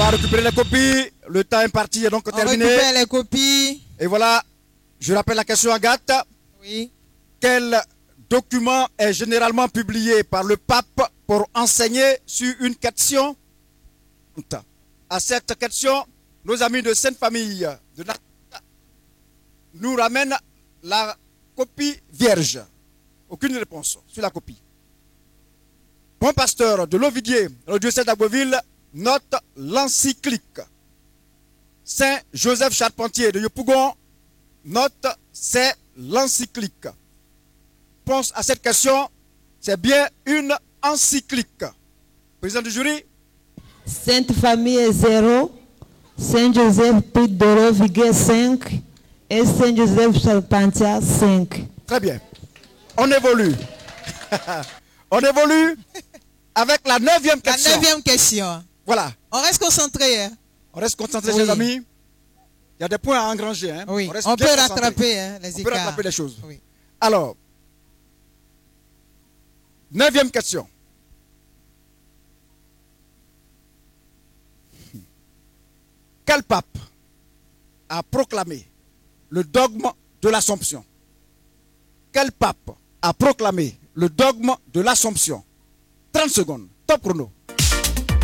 va récupérer les copies. Le temps imparti est donc terminé. On récupère les copies. Et voilà, je rappelle la question Agathe. Oui. Quel document est généralement publié par le pape pour enseigner sur une question? À cette question, nos amis de Sainte Famille de nous ramènent la copie vierge. Aucune réponse sur la copie. Bon pasteur de l'Ovidier, le diocèse d'Agboville, note l'encyclique. Saint Joseph Charpentier de Yopougon, note c'est l'encyclique. Réponse à cette question, c'est bien une encyclique. Président du jury. Sainte Famille 0, Saint Joseph Pic de Roviguier 5 et Saint Joseph Charpentier 5. Très bien. On évolue. On évolue avec la 9e question. La 9e question. Voilà. On reste concentré. Hein? On reste concentré, Oui. chers amis. Il y a des points à engranger. Hein. Oui. On peut bien rattraper hein, les On écarts. peut rattraper les choses. Oui. Alors, 9e question. Quel pape a proclamé le dogme de l'Assomption? Quel pape a proclamé le dogme de l'Assomption? 30 secondes. Top chrono.